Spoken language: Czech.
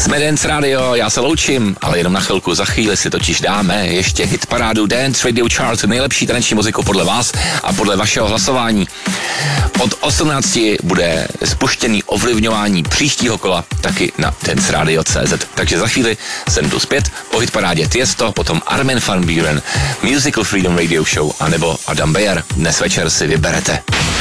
Jsme Dance Radio, já se loučím, ale jenom na chvilku, za chvíli si totiž dáme ještě hitparádu Dance Radio Chart, nejlepší taneční muziku podle vás a podle vašeho hlasování. Od 18 bude spuštěný ovlivňování příštího kola taky na danceradio.cz. Takže za chvíli jsem tu zpět po hitparádě Tiesto, potom Armin van Buuren, Musical Freedom Radio Show anebo Adam Beyer. Dnes večer si vyberete.